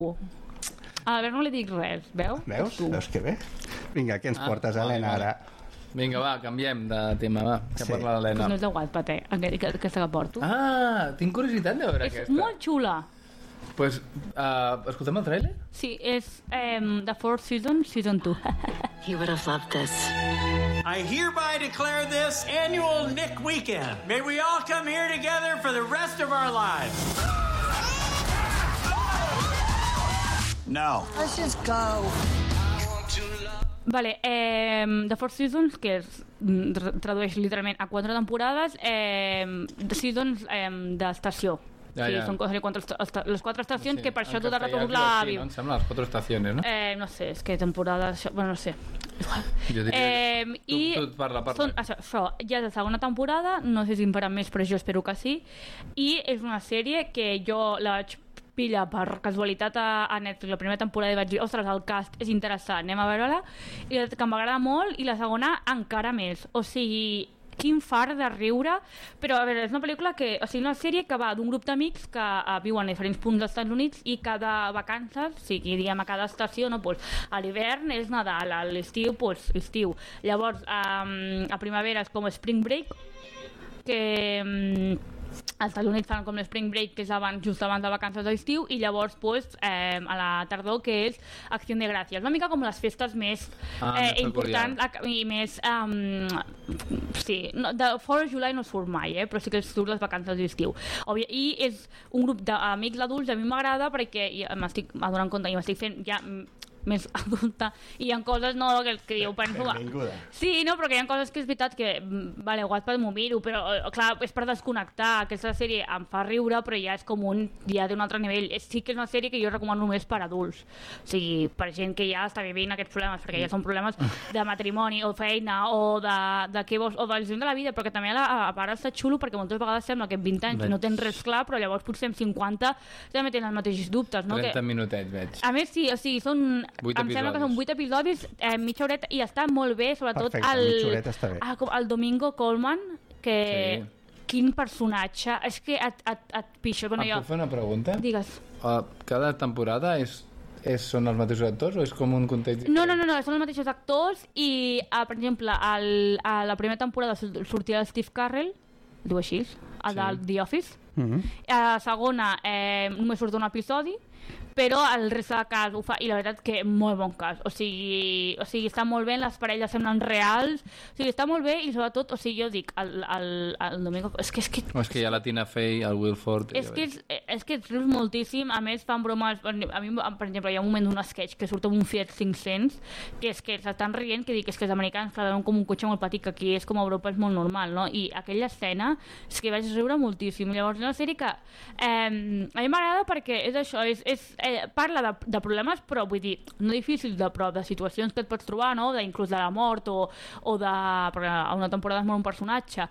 A l'Albert no li dic res, veus? Veus que bé? Vinga, què ens portes, Helena, ara? Vinga, va, canviem de tema, va, que parla l'Helena. Pues no és de Wattpad, aquesta que porto. Tinc curiositat de veure aquesta. És molt xula. Pues, escoltem el trailer? Sí, és The Fourth Season, Season 2. You would have loved this. I hereby declare this annual Nick Weekend. May we all come here together for the rest of our lives. No. Let's just go. Vale, The Four Seasons, que tradueix literalment a 4 temporades, Seasons d'estació. Són les 4 estacions, que per això tot el rato la viu. Em sembla les 4 estacions, no? No sé, és que temporades... Bueno, no sé. Jo diria tu parla. Això ja és la segona temporada, no sé si en faran més, però jo espero que sí, i és una sèrie que jo la vaig pillar per casualitat a Netflix la primera temporada i vaig dir, ostres, el cast és interessant, anem a veure-la, i que m'agrada molt, i la segona encara més. O sigui, quin fart de riure, però a veure, és una pel·lícula que, o sigui, una sèrie que va d'un grup d'amics que viuen a diferents punts dels Estats Units i cada vacances, o sigui, diguem, a cada estació, no, pues, a l'hivern és Nadal, a l'estiu, pues, estiu. Llavors, a primavera és com Spring Break, que als Estats Units fan com l'Spring Break, que és just abans de vacances d'estiu, i llavors pues, a la tardor, que és Acció de Gràcies. Una mica com les festes més importants i més... sí, de Fora de July no surt mai, però sí que surt les vacances d'estiu. I és un grup d'amics adults, a mi m'agrada perquè m'estic adonant compte i m'estic fent ja més adulta, i hi ha coses que jo penso... Sí, no, però que hi ha coses que és veritat que vale, Wattpad m'ho miro, però clar, és per desconnectar. Aquesta sèrie em fa riure, però ja és com ja d'un altre nivell. Sí que és una sèrie que jo recomano només per adults, o sigui, per gent que ja està vivint aquests problemes, perquè ja són problemes de matrimoni o feina o de què vols, o de la de la vida, perquè també a part està xulo, perquè moltes vegades sembla que en 20 anys no tens res clar, però llavors potser en 50 també tenen els mateixos dubtes, no? 30 minutets veig. A més, sí, o sigui, són... Em sembla que són 8 episodis, mitja horeta, i està molt bé, sobretot el Domingo Coleman, que... Sí. Quin personatge, és que et pixo. Puc fer una pregunta? Digues. Cada temporada són els mateixos actors o és com un context diferent? No, són els mateixos actors i, per exemple, a la primera temporada sortia el Steve Carell, diu així, el de The Office. A la segona només surt un episodi, però el resta de cas ho fa, i la veritat que molt bon cas, o sigui està molt bé, les parelles semblen reals, o sigui, està molt bé, i sobretot, o sigui, jo dic el Domingo, és que hi ha la Tina Fey, el Will Forte, és que et rius moltíssim, a més fan bromes, a mi, per exemple, hi ha un moment d'un sketch que surt amb un Fiat 500, que és que s'estan rient, que dic, és que els americans veuen com un cotxe molt petit, que aquí és com a Europa és molt normal, no? I aquella escena és que vaig riure moltíssim. Llavors és una sèrie que a mi m'agrada perquè és això, parla de problemes, però vull dir, no difícils, però de situacions que et pots trobar, no? Inclús de la mort o de... perquè a una temporada es mor un personatge,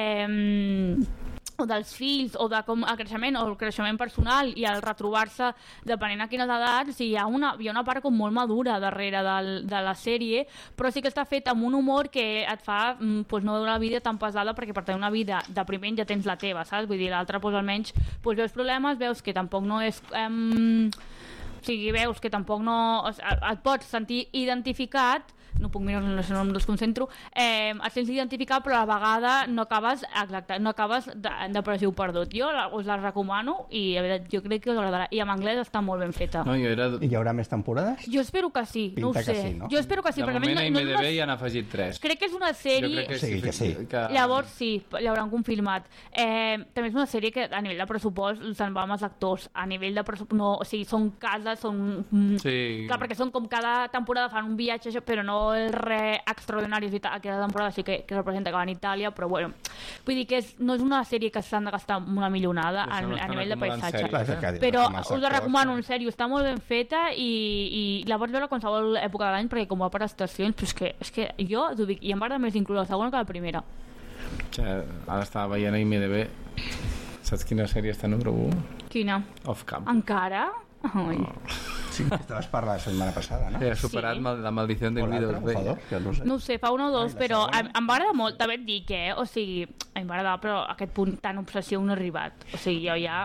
o dels fills, o de com el creixement personal i el retrobar-se depenent a quines edats. Hi ha una part com molt madura darrere de la sèrie, però sí que està fet amb un humor que et fa no veure la vida tan pesada, perquè per tenir una vida depriment ja tens la teva, saps? Vull dir, l'altra almenys veus problemes, veus que tampoc no és... o sigui, veus que tampoc no... et pots sentir identificat, no puc mirar, no els concentro, et sents identificat, però a la vegada no acabes depressiu perdut. Jo us la recomano i a veure, jo crec que us agradarà, i en anglès està molt ben feta. I hi haurà més temporades? Jo espero que sí, no ho sé. Sí, no? Jo espero que sí, de moment a IMDb hi han afegit 3. Crec que és una sèrie... que sí. Llavors sí, l'hauran confirmat. També és una sèrie que a nivell de pressupost se'n va amb els actors, a nivell de pressupost no, o sigui, són cases, són... Sí. Clar, perquè són com cada temporada fan un viatge, però no és res extraordinari. Aquesta temporada sí que representa que va a Itàlia, però bueno, vull dir que no és una sèrie que s'han de gastar una milionada a nivell de paisatge, però us la recomano, en sèrio, està molt ben feta i la pots veure a qualsevol època de l'any, perquè com va per estacions, però és que jo t'ho dic, i em va agradar més inclús la segona que la primera. Ara estava veient a IMDb, saps quina sèrie està número 1? Quina? Off Camp. Encara? Ai. Sí, estaves parlant la setmana passada, no? Ha superat la maldició del Windows Day. No ho sé, fa 1 o 2, però em va agradar molt, també et dic, o sigui, em va agradar, però a aquest punt tan obsessiu no he arribat, o sigui, jo ja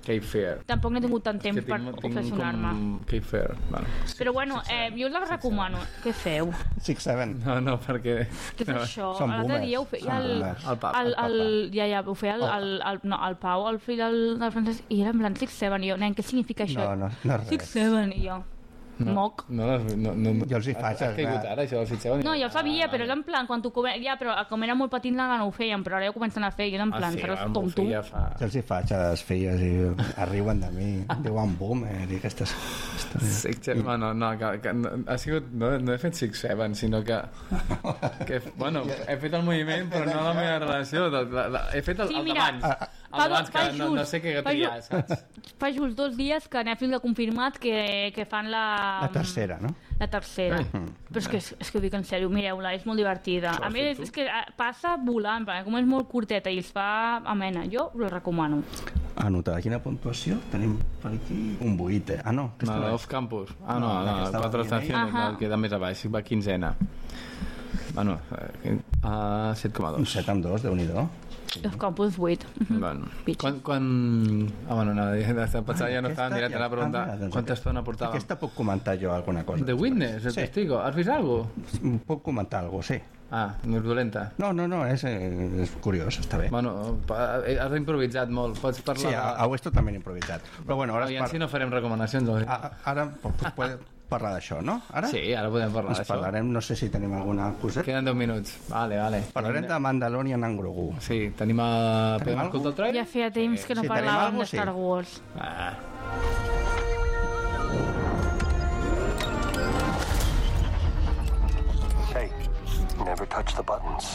Cape Fear. Tampoc no he tingut tant temps per obsessionar-me. Cape Fear, bueno. Però bueno, jo us la recomano. Què feu? 6-7. No, perquè... Què és això? Són L'altre boomers. dia ho feia El pap. ja, ho feia el Pau, el fill del Francesc, i era en plan 6-7, i jo, nen, què significa això? No és res. 6-7, i jo, moc. No, Jo els hi faig. Has caigut ara, això del 6-7? No, ja ho sabia, però era en plan, quan tu ja, però com era molt petit no ho feien, però ara ja ho comencen a fer, i era en plan, seràs tonto. Jo els hi faig a les filles i arriben de mi, diuen boomer i aquestes històries. No, ha sigut... No he fet 6-7, sinó que... Bueno, he fet el moviment, però no la meva relació. He fet el d'abans. Abans que no sé què triar, saps? Fa just 2 dies que Netflix ha confirmat que fan La tercera, no? La tercera. Però és que ho dic en sèrio, mireu-la, és molt divertida. A més, és que passa volant, com és molt curteta i es fa amena. Jo us la recomano. Anotada, quina puntuació? Tenim per aquí un 8. Ah, no. No, l'Off Campus. Ah, no, aquesta 4 va estacions, el que queda més a baix, va 15ena. Bueno, 7,2. Un 7 amb 2, Déu-n'hi-do. Off Campus 8. Bueno, quan... Bueno, no, pensava ja no estava en directe a preguntar quanta estona portàvem. Aquesta puc comentar jo alguna cosa. The Witness, el testigo. Has vist alguna cosa? Puc comentar alguna cosa, sí. Ah, no és dolenta? No, és curiós, està bé. Bueno, has improvisat molt, pots parlar... Sí, ho és totalment improvisat. Però bueno, ara... I si no farem recomanacions. Ara podem parlar d'això, no? Ara? Sí, ara podem parlar d'això. Parlarem, no sé si tenim alguna coseta. Queden 10 minuts. Vale. Parlarem de Mandalorian en Grogu. Sí, tenim podem escoltar el trailer? Ja feia temps que no parlàvem de Star Wars. Hey, never touch the buttons.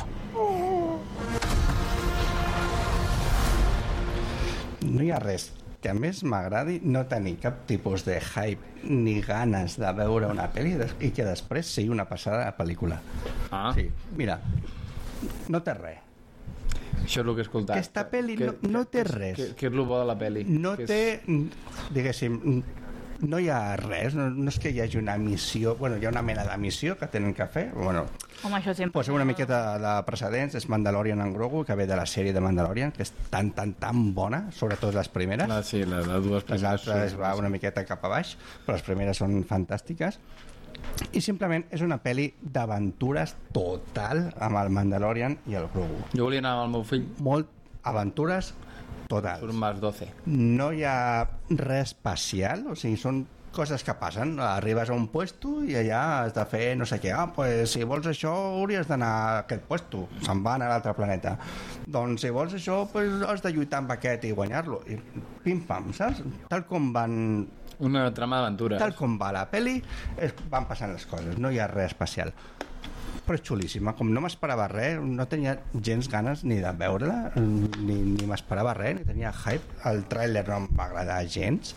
No hi ha res que a més m'agradi no tenir cap tipus de hype ni ganes de veure una pel·li i que després sigui una passada pel·lícula. Sí, mira, no té res. Això és el que he escoltat. Aquesta pel·li no té res. Què és el bo de la pel·li? No té, diguéssim, no hi ha res, no és que hi hagi una missió, bueno, hi ha una mena de missió que tenen que fer, bueno, home, això sempre... Posa una miqueta de precedents, és Mandalorian en Grogu, que ve de la sèrie de Mandalorian, que és tan bona, sobretot les primeres. Sí, les dues primeres. Les altres va una miqueta cap a baix, però les primeres són fantàstiques. I simplement és una pel·li d'aventures total amb el Mandalorian i el Grogu. Jo volia anar amb el meu fill. Molt aventures totals. Són más 12. No hi ha res especial, o sigui, són coses que passen. Arribes a un puesto i allà has de fer no sé què. Pues si vols això hauries d'anar a aquest puesto. Se'n van a l'altre planeta. Doncs si vols això pues has de lluitar amb aquest i guanyar-lo. I pim-pam, saps? Tal com van... Una trama d'aventures. Tal com va la pel·li, van passant les coses. No hi ha res especial. Però és xulíssima. Com no m'esperava res, no tenia gens ganes ni de veure-la, ni m'esperava res, ni tenia hype. El tràiler no m'agrada gens.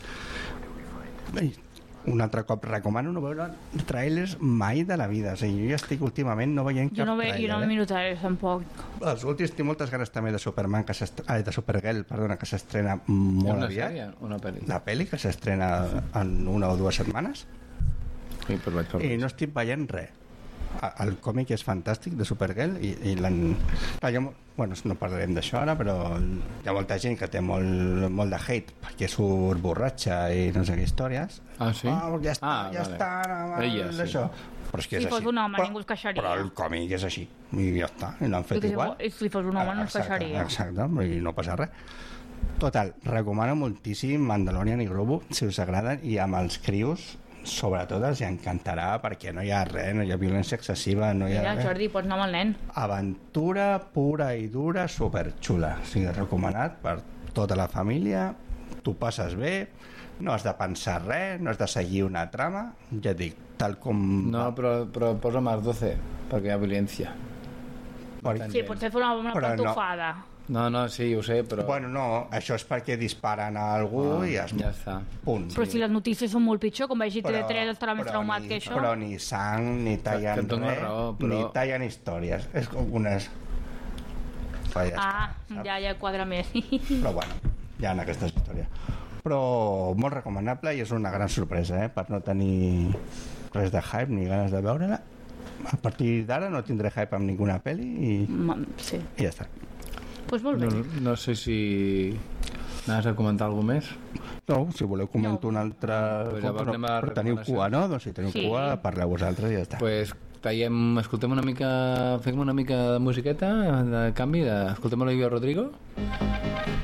Un altre cop recomano no veure tràilers mai de la vida. O sigui, jo ja estic últimament no veient cap tràiler. Jo no miro tràilers tampoc. Els últims tinc moltes ganes també de Superman, de Supergirl, perdona, que s'estrena molt aviat. Una sèrie? Una pel·li? La pel·li, que s'estrena en 1 o 2 setmanes. Sí, però vaig I no estic veient res. El còmic és fantàstic de Supergirl i l'han... Bueno, no parlarem d'això ara, però hi ha molta gent que té molt de hate perquè surt borratxa i no sé què històries. Ah, sí? Ja està, això. Però és que és si fos un home ningú es queixaria. Però el còmic és així i ja està, i l'han fet igual. Si fos un home no es queixaria. Exacte, i no passa res. Total, recomano moltíssim Mandalorian i Grogu, si us agraden, i amb els crios sobretot els encantarà perquè no hi ha res, no hi ha violència excessiva, no hi ha res. Jordi, pots anar amb el nen. Aventura pura i dura, superxula. O sigui, recomanat per tota la família, tu passes bé, no has de pensar res, no has de seguir una trama, ja et dic, tal com... No, però posa més 12, perquè hi ha violència. Sí, potser fer una pantofada. No, sí, ho sé, però... Bueno, no, això és perquè disparen a algú i ja està. Punt. Però si les notícies són molt pitjor, com vegi TV3 estarà més traumat que això. Però ni sang, ni tallen res, ni tallen històries. És com unes... Ja quadra més. Però bueno, ja en aquestes històries. Però molt recomanable i és una gran sorpresa, per no tenir res de hype ni ganes de veure-la. A partir d'ara no tindré hype amb ninguna pel·li i ja està. Pues molt bé. No sé si Anaves a comentar alguna més? No, si voleu comento un altre... Però teniu cua, no? Doncs si teniu cua, parleu vosaltres i ja està. Pues escoltem una mica... Fem una mica de musiqueta, de canvi, escoltem l'Olivia Rodrigo.